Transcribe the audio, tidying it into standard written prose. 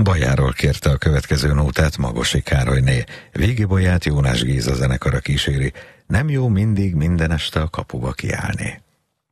Bajáról kérte a következő nótát Magosi Károlyné. Végibolyát Jónás Géza zenekara kíséri. Nem jó mindig minden este a kapuba kiállni.